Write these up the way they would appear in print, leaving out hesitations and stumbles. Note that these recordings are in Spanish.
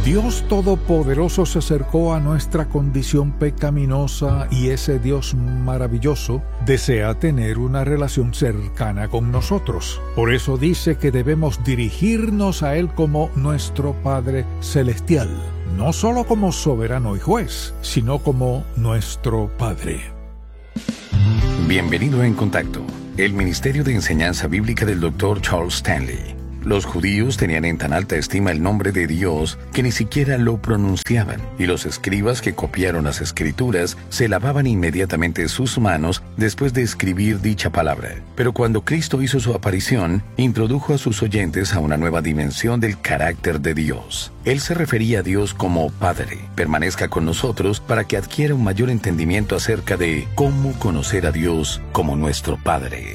Dios Todopoderoso se acercó a nuestra condición pecaminosa y ese Dios maravilloso desea tener una relación cercana con nosotros. Por eso dice que debemos dirigirnos a Él como nuestro Padre Celestial, no solo como soberano y juez, sino como nuestro Padre. Bienvenido a En Contacto, el Ministerio de Enseñanza Bíblica del Dr. Charles Stanley. Los judíos tenían en tan alta estima el nombre de Dios que ni siquiera lo pronunciaban, y los escribas que copiaron las Escrituras se lavaban inmediatamente sus manos después de escribir dicha palabra. Pero cuando Cristo hizo su aparición, introdujo a sus oyentes a una nueva dimensión del carácter de Dios. Él se refería a Dios como Padre. Permanezca con nosotros para que adquiera un mayor entendimiento acerca de cómo conocer a Dios como nuestro Padre.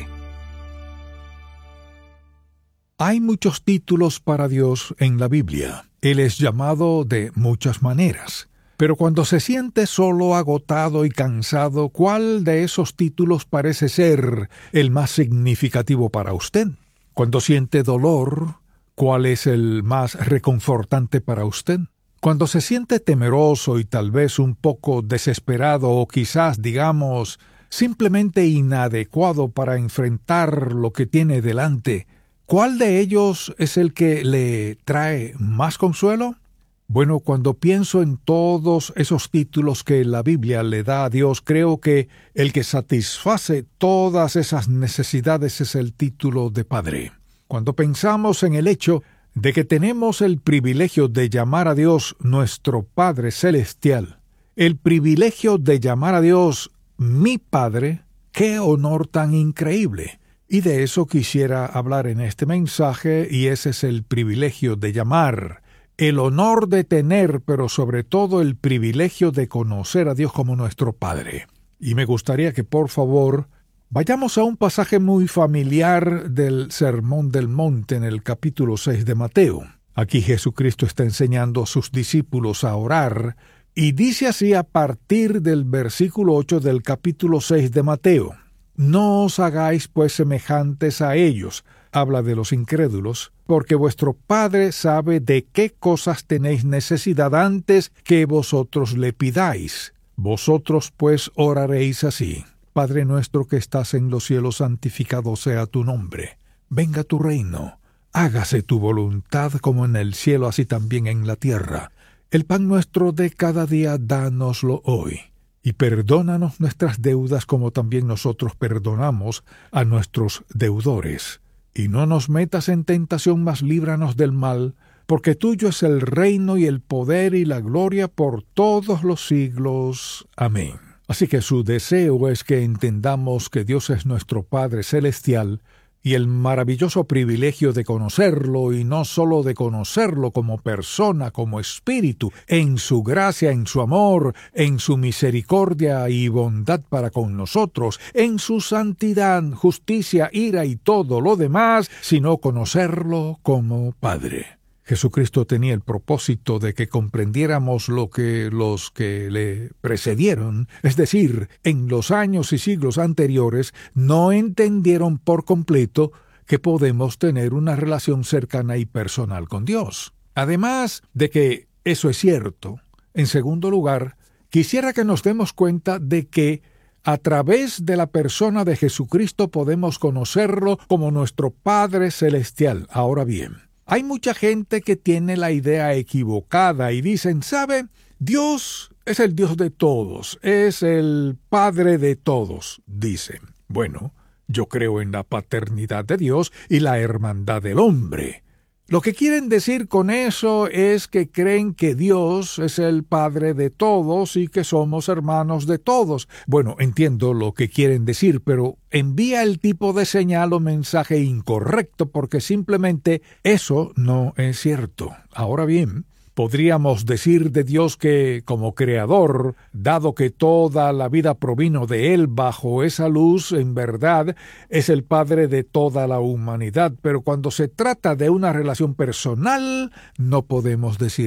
Hay muchos títulos para Dios en la Biblia. Él es llamado de muchas maneras. Pero cuando se siente solo, agotado y cansado, ¿cuál de esos títulos parece ser el más significativo para usted? Cuando siente dolor, ¿cuál es el más reconfortante para usted? Cuando se siente temeroso y tal vez un poco desesperado o quizás, digamos, simplemente inadecuado para enfrentar lo que tiene delante, ¿cuál de ellos es el que le trae más consuelo? Bueno, cuando pienso en todos esos títulos que la Biblia le da a Dios, creo que el que satisface todas esas necesidades es el título de Padre. Cuando pensamos en el hecho de que tenemos el privilegio de llamar a Dios nuestro Padre Celestial, el privilegio de llamar a Dios mi Padre, ¡qué honor tan increíble! Y de eso quisiera hablar en este mensaje, y ese es el privilegio de llamar, el honor de tener, pero sobre todo el privilegio de conocer a Dios como nuestro Padre. Y me gustaría que por favor vayamos a un pasaje muy familiar del Sermón del Monte en el capítulo 6 de Mateo. Aquí Jesucristo está enseñando a sus discípulos a orar, y dice así a partir del versículo 8 del capítulo 6 de Mateo. No os hagáis pues semejantes a ellos, habla de los incrédulos, porque vuestro Padre sabe de qué cosas tenéis necesidad antes que vosotros le pidáis. Vosotros pues oraréis así: Padre nuestro que estás en los cielos, santificado sea tu nombre. Venga tu reino. Hágase tu voluntad como en el cielo, así también en la tierra. El pan nuestro de cada día, dánoslo hoy. Y perdónanos nuestras deudas como también nosotros perdonamos a nuestros deudores. Y no nos metas en tentación, mas líbranos del mal, porque tuyo es el reino y el poder y la gloria por todos los siglos. Amén. Así que su deseo es que entendamos que Dios es nuestro Padre Celestial, y el maravilloso privilegio de conocerlo, y no solo de conocerlo como persona, como espíritu, en su gracia, en su amor, en su misericordia y bondad para con nosotros, en su santidad, justicia, ira y todo lo demás, sino conocerlo como Padre. Jesucristo tenía el propósito de que comprendiéramos lo que los que le precedieron, es decir, en los años y siglos anteriores, no entendieron por completo que podemos tener una relación cercana y personal con Dios. Además de que eso es cierto, en segundo lugar, quisiera que nos demos cuenta de que a través de la persona de Jesucristo podemos conocerlo como nuestro Padre Celestial. Ahora bien, hay mucha gente que tiene la idea equivocada y dicen, ¿sabe? Dios es el Dios de todos, es el Padre de todos, dicen. Bueno, yo creo en la paternidad de Dios y la hermandad del hombre. Lo que quieren decir con eso es que creen que Dios es el Padre de todos y que somos hermanos de todos. Bueno, entiendo lo que quieren decir, pero envía el tipo de señal o mensaje incorrecto porque simplemente eso no es cierto. Ahora bien, podríamos decir de Dios que, como creador, dado que toda la vida provino de Él bajo esa luz, en verdad, es el Padre de toda la humanidad. Pero cuando se trata de una relación personal, no podemos decir eso.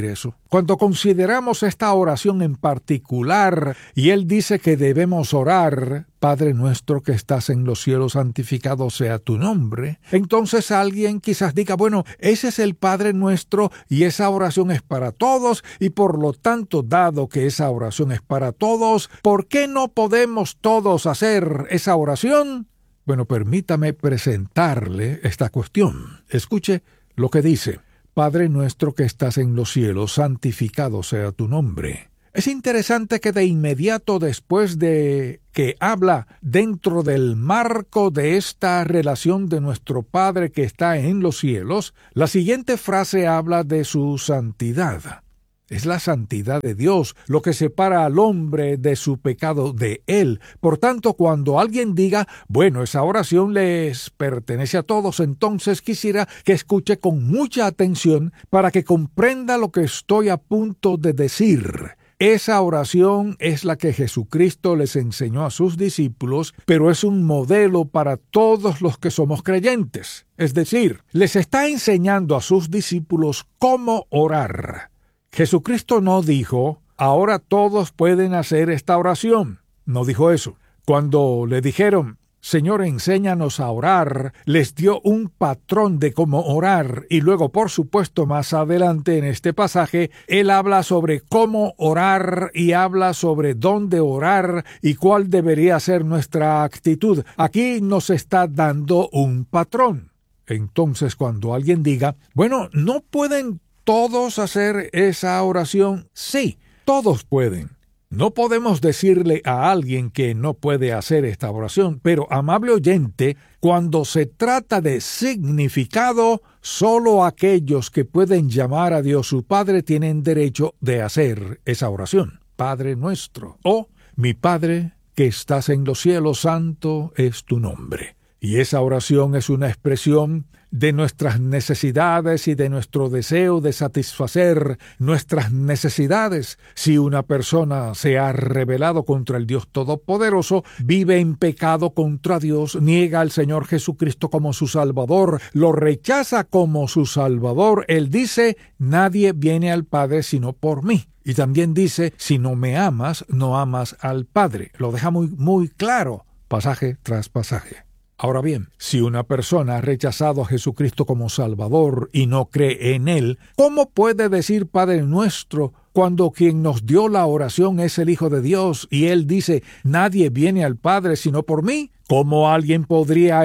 Cuando consideramos esta oración en particular, y Él dice que debemos orar, Padre nuestro que estás en los cielos, santificado sea tu nombre, entonces alguien quizás diga, bueno, ese es el Padre nuestro y esa oración es para todos, y por lo tanto, dado que esa oración es para todos, ¿por qué no podemos todos hacer esa oración? Bueno, permítame presentarle esta cuestión. Escuche lo que dice. Padre nuestro que estás en los cielos, santificado sea tu nombre. Es interesante que de inmediato después de que habla dentro del marco de esta relación de nuestro Padre que está en los cielos, la siguiente frase habla de su santidad. Es la santidad de Dios lo que separa al hombre de su pecado de Él. Por tanto, cuando alguien diga, bueno, esa oración les pertenece a todos, entonces quisiera que escuche con mucha atención para que comprenda lo que estoy a punto de decir. Esa oración es la que Jesucristo les enseñó a sus discípulos, pero es un modelo para todos los que somos creyentes. Es decir, les está enseñando a sus discípulos cómo orar. Jesucristo no dijo, ahora todos pueden hacer esta oración. No dijo eso. Cuando le dijeron, Señor, enséñanos a orar, les dio un patrón de cómo orar. Y luego, por supuesto, más adelante en este pasaje, Él habla sobre cómo orar y habla sobre dónde orar y cuál debería ser nuestra actitud. Aquí nos está dando un patrón. Entonces, cuando alguien diga, bueno, no pueden ¿todos hacer esa oración? Sí, todos pueden. No podemos decirle a alguien que no puede hacer esta oración, pero, amable oyente, cuando se trata de significado, solo aquellos que pueden llamar a Dios su Padre tienen derecho de hacer esa oración. Padre nuestro, o mi Padre que estás en los cielos, santo es tu nombre. Y esa oración es una expresión de nuestras necesidades y de nuestro deseo de satisfacer nuestras necesidades. Si una persona se ha rebelado contra el Dios Todopoderoso, vive en pecado contra Dios, niega al Señor Jesucristo como su Salvador, lo rechaza como su Salvador, él dice, nadie viene al Padre sino por mí. Y también dice, si no me amas, no amas al Padre. Lo deja muy claro, pasaje tras pasaje. Ahora bien, si una persona ha rechazado a Jesucristo como Salvador y no cree en Él, ¿cómo puede decir Padre nuestro cuando quien nos dio la oración es el Hijo de Dios y Él dice, nadie viene al Padre sino por mí? ¿Cómo alguien podría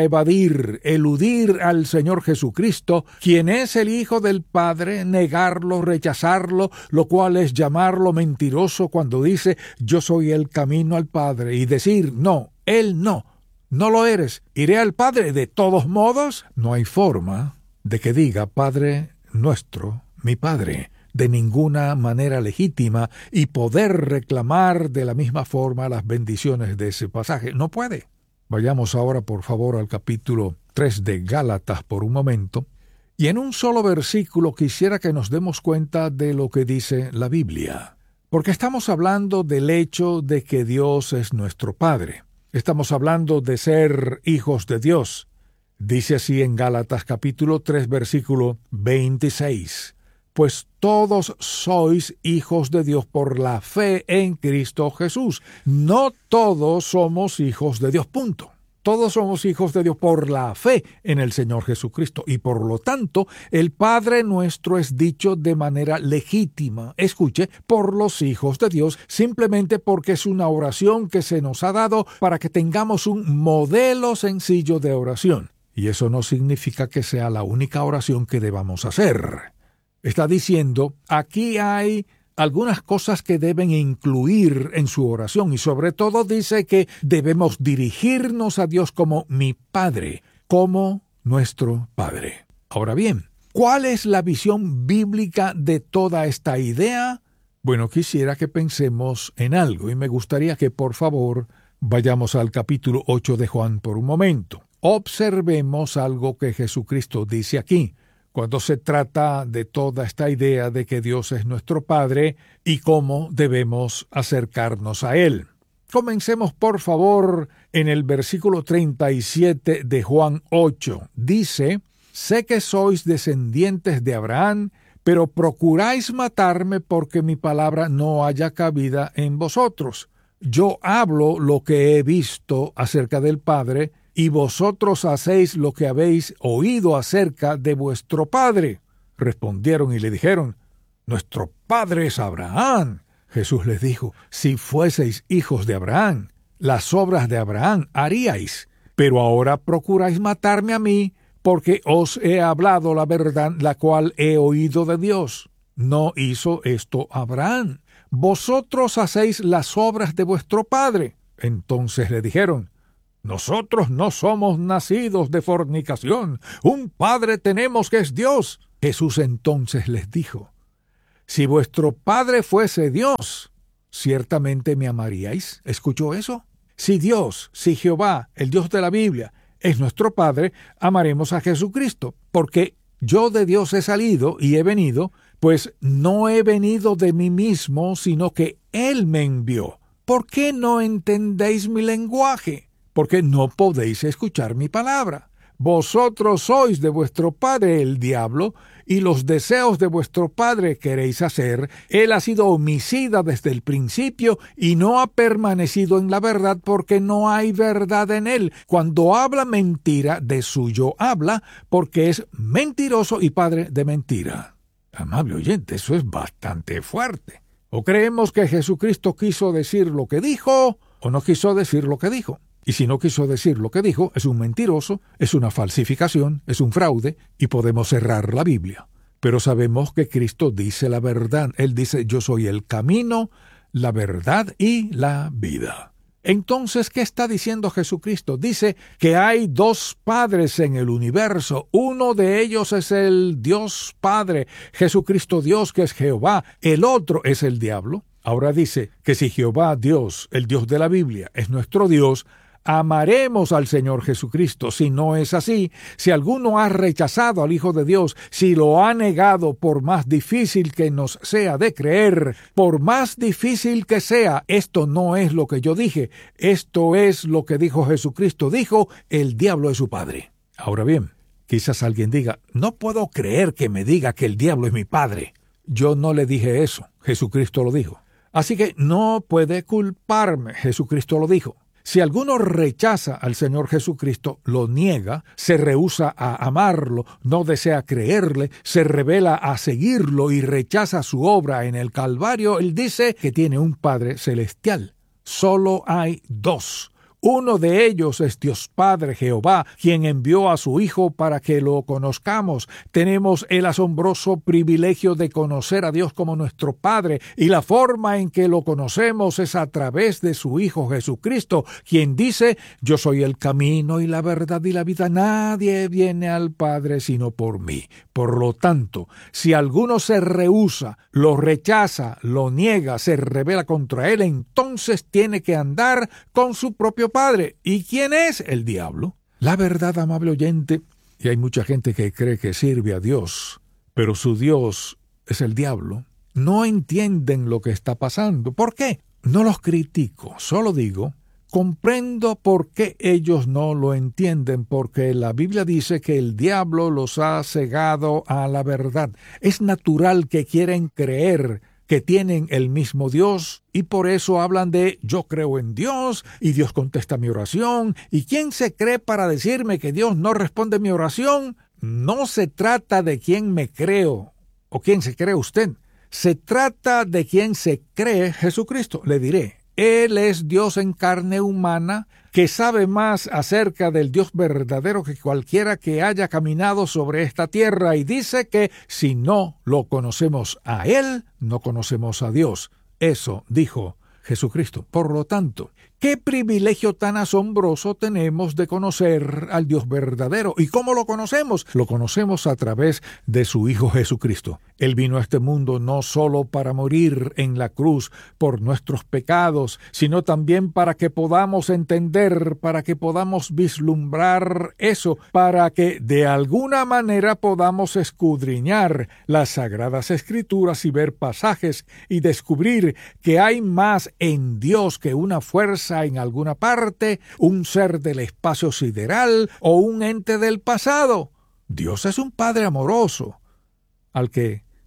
eludir al Señor Jesucristo, quien es el Hijo del Padre, negarlo, rechazarlo, lo cual es llamarlo mentiroso cuando dice, yo soy el camino al Padre, y decir, no, Él no? No lo eres. ¿Iré al Padre de todos modos? No hay forma de que diga Padre nuestro, mi Padre, de ninguna manera legítima y poder reclamar de la misma forma las bendiciones de ese pasaje. No puede. Vayamos ahora, por favor, al capítulo 3 de Gálatas por un momento. Y en un solo versículo quisiera que nos demos cuenta de lo que dice la Biblia. Porque estamos hablando del hecho de que Dios es nuestro Padre. Estamos hablando de ser hijos de Dios. Dice así en Gálatas capítulo 3, versículo 26. Pues todos sois hijos de Dios por la fe en Cristo Jesús. No todos somos hijos de Dios, punto. Todos somos hijos de Dios por la fe en el Señor Jesucristo. Y por lo tanto, el Padre nuestro es dicho de manera legítima, escuche, por los hijos de Dios, simplemente porque es una oración que se nos ha dado para que tengamos un modelo sencillo de oración. Y eso no significa que sea la única oración que debamos hacer. Está diciendo, aquí hay algunas cosas que deben incluir en su oración y sobre todo dice que debemos dirigirnos a Dios como mi Padre, como nuestro Padre. Ahora bien, ¿cuál es la visión bíblica de toda esta idea? Bueno, quisiera que pensemos en algo y me gustaría que por favor vayamos al capítulo 8 de Juan por un momento. Observemos algo que Jesucristo dice aquí, cuando se trata de toda esta idea de que Dios es nuestro Padre y cómo debemos acercarnos a Él. Comencemos, por favor, en el versículo 37 de Juan 8. Dice, sé que sois descendientes de Abraham, pero procuráis matarme porque mi palabra no haya cabida en vosotros. Yo hablo lo que he visto acerca del Padre, y vosotros hacéis lo que habéis oído acerca de vuestro padre. Respondieron y le dijeron: Nuestro padre es Abraham. Jesús les dijo: Si fueseis hijos de Abraham, las obras de Abraham haríais. Pero ahora procuráis matarme a mí, porque os he hablado la verdad, la cual he oído de Dios. No hizo esto Abraham. Vosotros hacéis las obras de vuestro padre. Entonces le dijeron: Nosotros no somos nacidos de fornicación. Un padre tenemos que es Dios. Jesús entonces les dijo: Si vuestro padre fuese Dios, ¿ciertamente me amaríais? ¿Escuchó eso? Si Dios, si Jehová, el Dios de la Biblia, es nuestro Padre, amaremos a Jesucristo, porque yo de Dios he salido y he venido, pues no he venido de mí mismo, sino que Él me envió. ¿Por qué no entendéis mi lenguaje? Porque no podéis escuchar mi palabra. Vosotros sois de vuestro padre el diablo, y los deseos de vuestro padre queréis hacer. Él ha sido homicida desde el principio, y no ha permanecido en la verdad, porque no hay verdad en él. Cuando habla mentira, de suyo habla, porque es mentiroso y padre de mentira. Amable oyente, eso es bastante fuerte. O creemos que Jesucristo quiso decir lo que dijo, o no quiso decir lo que dijo. Y si no quiso decir lo que dijo, es un mentiroso, es una falsificación, es un fraude, y podemos cerrar la Biblia. Pero sabemos que Cristo dice la verdad. Él dice: Yo soy el camino, la verdad y la vida. Entonces, ¿qué está diciendo Jesucristo? Dice que hay dos padres en el universo. Uno de ellos es el Dios Padre, Jesucristo Dios, que es Jehová. El otro es el diablo. Ahora dice que si Jehová Dios, el Dios de la Biblia, es nuestro Dios, amaremos al Señor Jesucristo. Si no es así, si alguno ha rechazado al Hijo de Dios, si lo ha negado, por más difícil que nos sea de creer, por más difícil que sea, esto no es lo que yo dije, esto es lo que dijo Jesucristo. Dijo: el diablo es su padre. Ahora bien, quizás alguien diga: no puedo creer que me diga que el diablo es mi padre. Yo no le dije eso, Jesucristo lo dijo. Así que no puede culparme, Jesucristo lo dijo. Si alguno rechaza al Señor Jesucristo, lo niega, se rehúsa a amarlo, no desea creerle, se revela a seguirlo y rechaza su obra en el Calvario, él dice que tiene un Padre celestial. Solo hay dos. Uno de ellos es Dios Padre, Jehová, quien envió a su Hijo para que lo conozcamos. Tenemos el asombroso privilegio de conocer a Dios como nuestro Padre, y la forma en que lo conocemos es a través de su Hijo Jesucristo, quien dice: Yo soy el camino y la verdad y la vida. Nadie viene al Padre sino por mí. Por lo tanto, si alguno se rehúsa, lo rechaza, lo niega, se rebela contra él, entonces tiene que andar con su propio Padre. ¿Y quién es? El diablo. La verdad, amable oyente, y hay mucha gente que cree que sirve a Dios, pero su Dios es el diablo, no entienden lo que está pasando. ¿Por qué? No los critico, solo digo: comprendo por qué ellos no lo entienden, porque la Biblia dice que el diablo los ha cegado a la verdad. Es natural que quieren creer que tienen el mismo Dios, y por eso hablan de: yo creo en Dios, y Dios contesta mi oración. ¿Y quién se cree para decirme que Dios no responde mi oración? No se trata de quién me creo, o quién se cree usted. Se trata de quién se cree Jesucristo. Le diré: Él es Dios en carne humana, que sabe más acerca del Dios verdadero que cualquiera que haya caminado sobre esta tierra, y dice que si no lo conocemos a Él, no conocemos a Dios. Eso dijo Jesucristo. Por lo tanto, ¿qué privilegio tan asombroso tenemos de conocer al Dios verdadero? ¿Y cómo lo conocemos? Lo conocemos a través de su Hijo Jesucristo. Él vino a este mundo no solo para morir en la cruz por nuestros pecados, sino también para que podamos entender, para que podamos vislumbrar eso, para que de alguna manera podamos escudriñar las Sagradas Escrituras y ver pasajes y descubrir que hay más en Dios que una fuerza en alguna parte, un ser del espacio sideral o un ente del pasado. Dios es un Padre amoroso, al que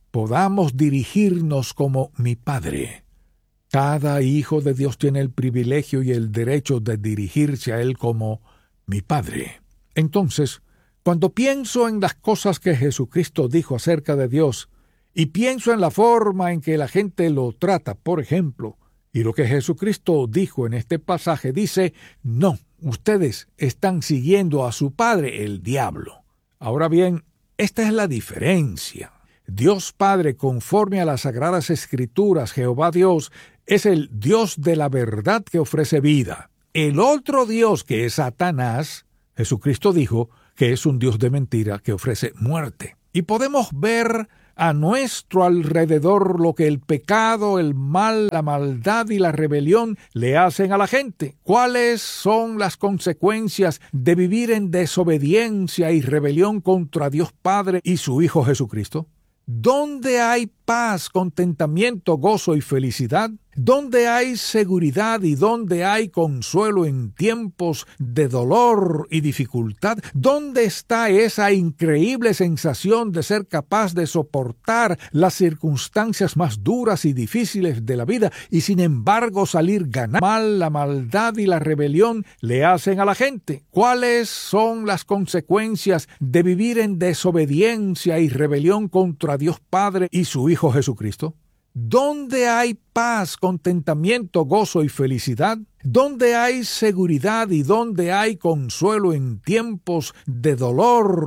podamos dirigirnos como mi Padre. Cada hijo de Dios tiene el privilegio y el derecho de dirigirse a Él como mi Padre. Entonces, cuando pienso en las cosas que Jesucristo dijo acerca de Dios, y pienso en la forma en que la gente lo trata, por ejemplo, y lo que Jesucristo dijo en este pasaje, dice, no, ustedes están siguiendo a su padre, el diablo. Ahora bien, esta es la diferencia. Dios Padre, conforme a las Sagradas Escrituras, Jehová Dios, es el Dios de la verdad que ofrece vida. El otro Dios, que es Satanás, Jesucristo dijo que es un Dios de mentira que ofrece muerte. Y podemos ver a nuestro alrededor lo que el pecado, el mal, la maldad y la rebelión le hacen a la gente. ¿Cuáles son las consecuencias de vivir en desobediencia y rebelión contra Dios Padre y su Hijo Jesucristo? ¿Dónde hay paz, contentamiento, gozo y felicidad? ¿Dónde hay seguridad y dónde hay consuelo en tiempos de dolor y dificultad? ¿Dónde está esa increíble sensación de ser capaz de soportar las circunstancias más duras y difíciles de la vida y sin embargo salir ganando? La maldad y la rebelión le hacen a la gente. ¿Cuáles son las consecuencias de vivir en desobediencia y rebelión contra Dios Padre y su Hijo Jesucristo? ¿Dónde hay paz, contentamiento, gozo y felicidad? ¿Dónde hay seguridad y dónde hay consuelo en tiempos de dolor